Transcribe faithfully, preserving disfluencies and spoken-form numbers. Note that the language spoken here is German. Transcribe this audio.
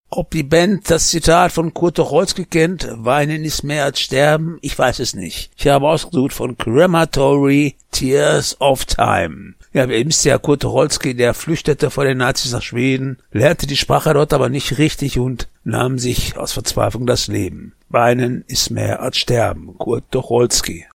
Ob die Band das Zitat von Kurt Tucholsky kennt, Weinen ist mehr als Sterben, ich weiß es nicht. Ich habe ausgesucht von Crematory Tears of Time. Ja, ihr wisst ja, Kurt Tucholsky, der flüchtete vor den Nazis nach Schweden, lernte die Sprache dort aber nicht richtig und nahm sich aus Verzweiflung das Leben. Weinen ist mehr als Sterben, Kurt Tucholsky.